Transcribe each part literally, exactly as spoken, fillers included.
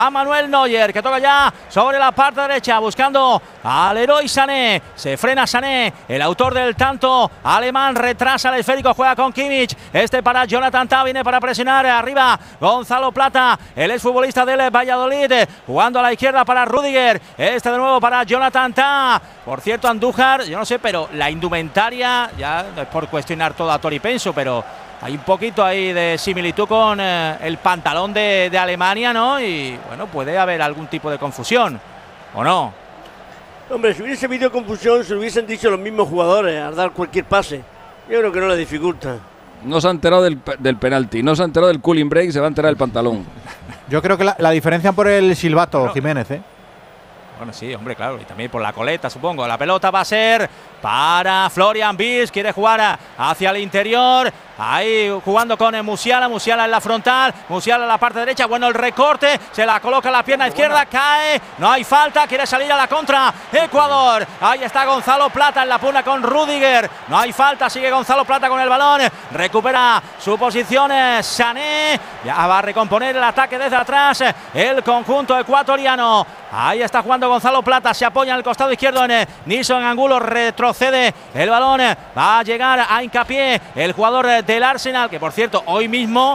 a Manuel Neuer, que toca ya sobre la parte derecha, buscando al Leroy Sané. Se frena Sané, el autor del tanto alemán, retrasa el esférico, juega con Kimmich. Este para Jonathan Tah, viene para presionar arriba Gonzalo Plata, el exfutbolista del Valladolid, jugando a la izquierda para Rüdiger. Este de nuevo para Jonathan Tah. Por cierto, Andújar, yo no sé, pero la indumentaria, ya no es por cuestionar todo a Tori Penso, pero hay un poquito ahí de similitud con eh, el pantalón de, de Alemania, ¿no? Y bueno, puede haber algún tipo de confusión, ¿o no? Hombre, si hubiese habido confusión, se lo hubiesen dicho los mismos jugadores al dar cualquier pase. Yo creo que no le dificulta. No se ha enterado del, del penalti, no se ha enterado del cooling break, se va a enterar del pantalón. Yo creo que la, la diferencia por el silbato, bueno, Jiménez, ¿eh? Bueno, sí, hombre, claro, y también por la coleta, supongo. La pelota va a ser para Florian Wirtz, quiere jugar hacia el interior, ahí jugando con Musiala, Musiala en la frontal, Musiala en la parte derecha, bueno el recorte, se la coloca en la pierna izquierda, cae, no hay falta, quiere salir a la contra Ecuador, ahí está Gonzalo Plata en la pugna con Rüdiger, no hay falta, sigue Gonzalo Plata con el balón, recupera su posición Sané, ya va a recomponer el ataque desde atrás el conjunto ecuatoriano, ahí está jugando Gonzalo Plata, se apoya en el costado izquierdo en Nilson Angulo, retro Cede el balón, va a llegar a Hincapié, el jugador del Arsenal, que por cierto hoy mismo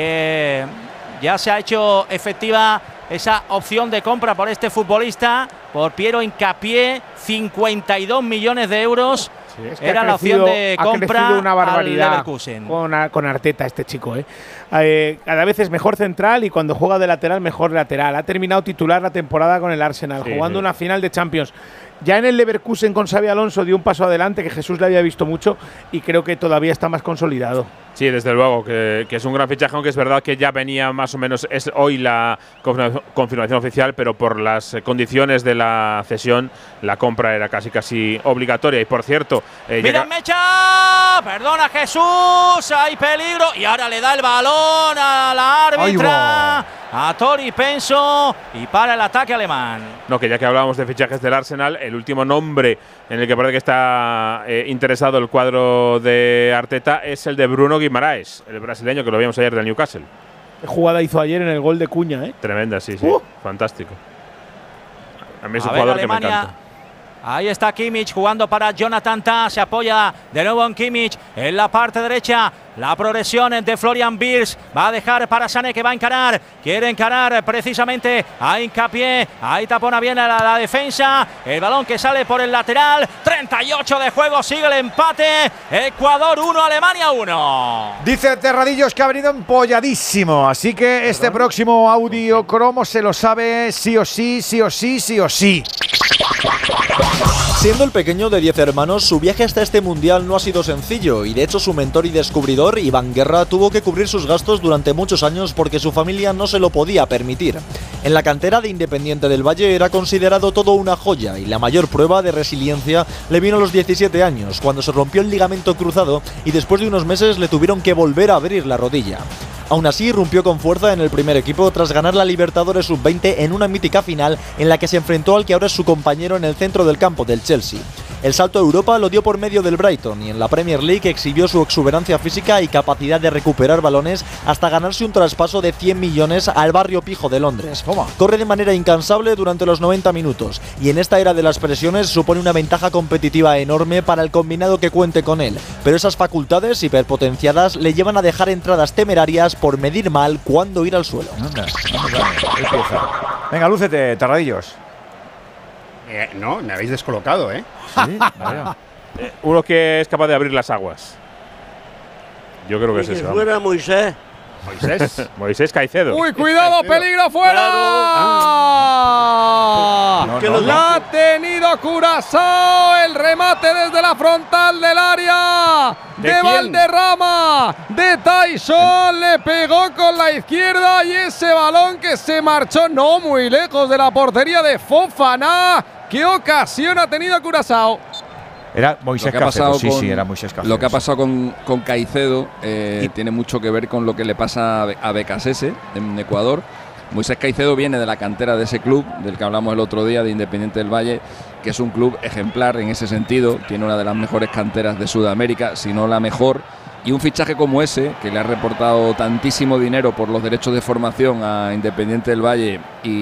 eh, ya se ha hecho efectiva esa opción de compra por este futbolista, por Piero Hincapié, cincuenta y dos millones de euros. Sí, es que era ha crecido, la opción de compra una barbaridad al Leverkusen. Con, con Arteta, este chico. ¿eh? Eh, cada vez es mejor central y cuando juega de lateral, mejor lateral. Ha terminado titular la temporada con el Arsenal, sí, jugando sí. una final de Champions. Ya en el Leverkusen con Xabi Alonso dio un paso adelante que Jesús le había visto mucho y creo que todavía está más consolidado. Sí, desde luego, que, que es un gran fichaje, aunque es verdad que ya venía más o menos, es hoy la confirmación oficial, pero por las condiciones de la cesión, la compra era casi casi obligatoria. Y por cierto… Eh, ¡Mira Mecha! ¡Perdona Jesús! ¡Hay peligro! Y ahora le da el balón a la árbitra, a Tori Penso, y para el ataque alemán. No, que ya que hablábamos de fichajes del Arsenal, el último nombre en el que parece que está eh, interesado el cuadro de Arteta es el de Bruno Guimaraes, el brasileño que lo vimos ayer del Newcastle. ¿Qué jugada hizo ayer en el gol de Cuña, eh? Tremenda, sí, sí. Uh. Fantástico. A mí es a un ver, jugador Alemania. que me encanta. Ahí está Kimmich jugando para Jonathan Tah, se apoya de nuevo en Kimmich en la parte derecha. La progresión de Florian Wirtz va a dejar para Sané, que va a encarar, quiere encarar precisamente a Hincapié, ahí tapona bien a la, la defensa, el balón que sale por el lateral, treinta y ocho de juego, sigue el empate, Ecuador uno, Alemania uno. Dice Terradillos que ha venido empolladísimo, así que este ¿Perdón? próximo audio cromo se lo sabe sí o sí, sí o sí, sí o sí. Siendo el pequeño de diez hermanos, su viaje hasta este mundial no ha sido sencillo y de hecho su mentor y descubridor, Iván Guerra, tuvo que cubrir sus gastos durante muchos años porque su familia no se lo podía permitir. En la cantera de Independiente del Valle era considerado todo una joya y la mayor prueba de resiliencia le vino a los diecisiete años, cuando se rompió el ligamento cruzado y después de unos meses le tuvieron que volver a abrir la rodilla. Aún así, irrumpió con fuerza en el primer equipo tras ganar la Libertadores sub veinte en una mítica final en la que se enfrentó al que ahora es su compañero en el centro del campo del Chelsea. El salto a Europa lo dio por medio del Brighton y en la Premier League exhibió su exuberancia física y capacidad de recuperar balones hasta ganarse un traspaso de cien millones al barrio pijo de Londres. Toma. Corre de manera incansable durante los noventa minutos y en esta era de las presiones supone una ventaja competitiva enorme para el combinado que cuente con él, pero esas facultades hiperpotenciadas le llevan a dejar entradas temerarias por medir mal cuándo ir al suelo. Venga, lúcete, Terradillos. Eh, no, me habéis descolocado, ¿eh? Sí, vaya. eh, Uno que es capaz de abrir las aguas. Yo creo que es ese. Fuera Moisés. Moisés. Moisés Caicedo. ¡Uy, cuidado! ¡Peligro fuera! Claro. Ah. No, no, ¡La ha tenido Curazao! El remate desde la frontal del área de, ¿De Valderrama, de Tyson. Le pegó con la izquierda y ese balón que se marchó no muy lejos de la portería de Fofana. ¡Qué ocasión ha tenido Curazao! Era Moisés Caicedo, sí, con, sí, era Moisés Caicedo. Lo que ha pasado con, con Caicedo eh, tiene mucho que ver con lo que le pasa a Becasese en Ecuador. Moisés Caicedo viene de la cantera de ese club, del que hablamos el otro día, de Independiente del Valle, que es un club ejemplar en ese sentido. Tiene una de las mejores canteras de Sudamérica, si no la mejor. Y un fichaje como ese, que le ha reportado tantísimo dinero por los derechos de formación a Independiente del Valle y